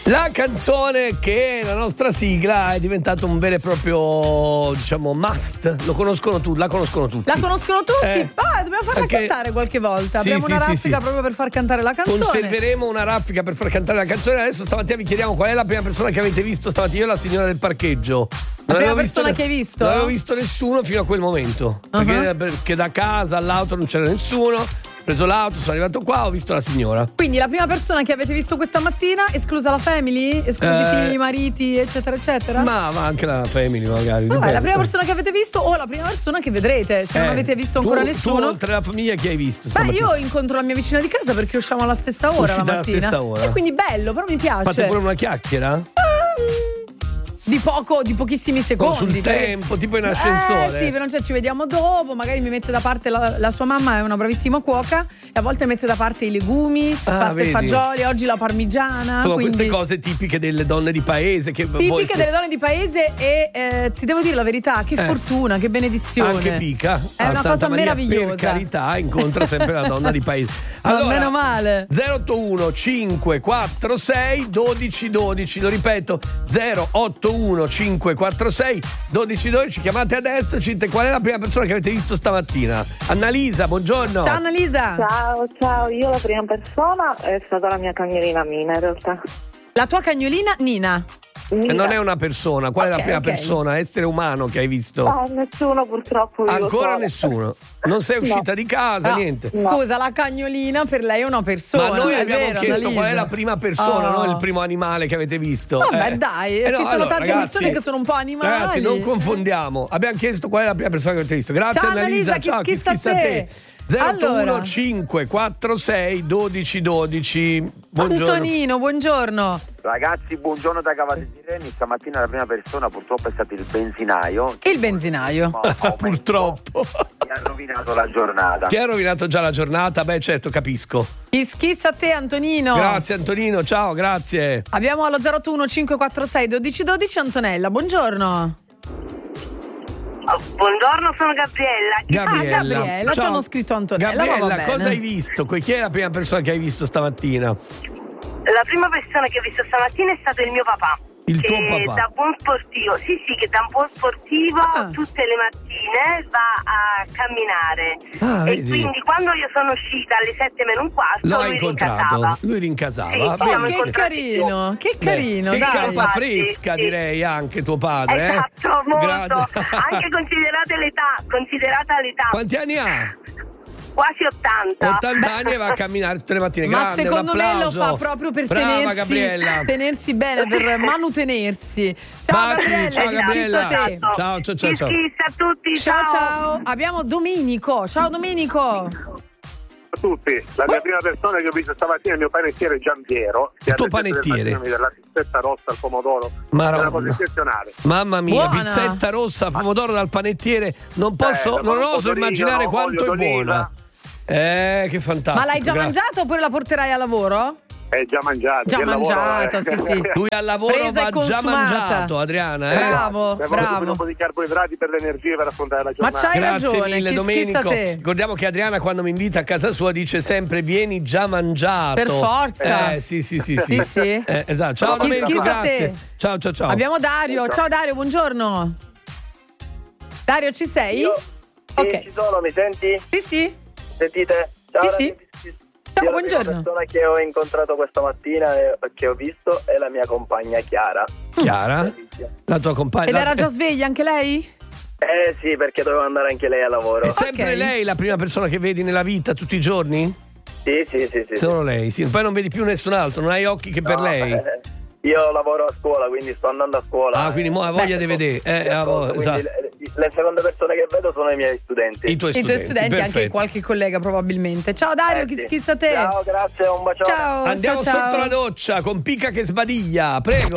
La canzone che è la nostra sigla è diventata un vero e proprio, diciamo, must. Lo conoscono tutti, la conoscono tutti. La conoscono tutti? Dobbiamo farla cantare qualche volta. Sì, abbiamo una sì, raffica sì. proprio per far cantare la canzone. Conserveremo una raffica per far cantare la canzone. Adesso stamattina vi chiediamo qual è la prima persona che avete visto stamattina. Io, la signora del parcheggio. La prima persona che hai visto? Non avevo visto nessuno fino a quel momento. Perché da casa all'auto non c'era nessuno. Ho preso l'auto, sono arrivato qua, ho visto la signora. Quindi la prima persona che avete visto questa mattina, esclusa la family, esclusi i figli, i mariti, eccetera, eccetera? Ma anche la family magari. Vabbè, la prima persona che avete visto o la prima persona che vedrete, se non avete visto ancora nessuno. Tu oltre alla famiglia chi hai visto? Beh, io incontro la mia vicina di casa perché usciamo alla stessa ora la mattina. Alla stessa ora. E quindi bello, però mi piace. Fate pure una chiacchiera? Di pochissimi secondi. Sul tempo, tipo in ascensore. Sì, però ci vediamo dopo. Magari mi mette da parte la sua mamma, è una bravissima cuoca, e a volte mette da parte i legumi, pasta e fagioli, oggi la parmigiana. Queste cose tipiche delle donne di paese. Tipiche delle donne di paese e ti devo dire la verità, che fortuna, che benedizione. Anche Pica. È una Santa cosa Maria, meravigliosa. Per carità, incontra sempre la donna di paese. Allora, meno male. 081 546 1212, lo ripeto, 081 546 1212. Chiamate adesso, dite qual è la prima persona che avete visto stamattina. Annalisa, buongiorno. Ciao Annalisa. Ciao, io la prima persona è stata la mia cagnolina Mina, in realtà. La tua cagnolina Nina? Non è una persona, qual è la prima persona? Essere umano che hai visto? Nessuno purtroppo. Ancora nessuno? Non sei uscita di casa, niente? No. Scusa, la cagnolina per lei è una persona. Ma noi abbiamo vero, chiesto Annalisa. qual è la prima persona, non il primo animale che avete visto. Vabbè, dai, ci sono tante persone che sono un po' animali. Ragazzi, non confondiamo. Abbiamo chiesto qual è la prima persona che avete visto. Grazie Ciao, Annalisa, ciao, chi schissa te. 081 546 1212. Buongiorno. Antonino, buongiorno. Ragazzi, buongiorno da Cavate di Reni. Stamattina la prima persona purtroppo è stato il benzinaio. Il benzinaio. Purtroppo. Mi ha rovinato la giornata. Ti ha rovinato già la giornata? Beh, certo, capisco. Schissa a te, Antonino. Grazie Antonino, ciao, grazie. Abbiamo allo 081 546 1212 Antonella, buongiorno. Buongiorno, sono Gabriella. Gabriella, ci hanno scritto Antonella. Gabriella, cosa hai visto? Chi è la prima persona che hai visto stamattina? La prima persona che ho visto stamattina è stato il mio papà. Il tuo papà? Da buon sportivo, sì, che da un buon sportivo tutte le mattine va a camminare. E vedi. quindi quando io sono uscita alle 7:15 L'ho lui incontrato. rincasava. Lui rincasava. Sì, Che carino, che carino. Che dai. cappa fresca, direi, anche tuo padre. Esatto, molto. Grazie. Anche considerata l'età. Quanti anni ha? Quasi 80. 80 anni e va a camminare tutte le mattine. Ma Grande, secondo un me lo applauso. fa proprio per tenersi bene, per manutenersi. Ciao Baci, Gabriella, ciao Gabriella. schissa a te. Ciao. Schissa a tutti. Ciao. Abbiamo Domenico. Ciao Domenico. A tutti, la mia prima persona che ho visto stamattina è il mio panettiere Giampiero. Il tuo panettiere? Della pizzetta rossa al pomodoro. Ma è una cosa eccezionale. Mamma mia, Buona. pizzetta rossa, pomodoro dal panettiere. Non oso immaginare quanto è buona. Che fantastico. Ma l'hai già grazie. mangiata oppure la porterai a lavoro? È già mangiata. Già mangiata, sì. Lui al lavoro Presa e va già consumata. mangiato, Adriana. Bravo. Un po' di carboidrati per l'energia per affrontare la Ma giornata. c'hai Grazie ragione, mille chi Domenico. schissa te? Ricordiamo che Adriana quando mi invita a casa sua dice sempre vieni già mangiato. Per forza. Sì. Sì. Esatto. Ciao Chi Domenico, schissa te? grazie. Ciao. Abbiamo Dario. Ciao Dario, buongiorno. Dario, ci sei? Sì, ci sono, mi senti? Sì. Sentite? Ciao, Sì. Ciao, buongiorno. La persona che ho incontrato questa mattina e che ho visto è la mia compagna Chiara. Chiara? La tua compagna? Ed era già sveglia anche lei? Sì, perché doveva andare anche lei a lavoro. È sempre Ok. lei la prima persona che vedi nella vita tutti i giorni? Sì. Solo lei, sì. Poi non vedi più nessun altro, non hai occhi che per lei. Io lavoro a scuola, quindi sto andando a scuola. Quindi mo ha voglia di vedere. Quindi Esatto. le seconde persone che vedo sono i miei studenti. I tuoi I tuoi studenti, perfetto. anche qualche collega probabilmente. Ciao Dario, chi Sì. schissa te? Ciao, grazie, un bacione. Ciao. Andiamo ciao. sotto la doccia con Pica che sbadiglia, prego.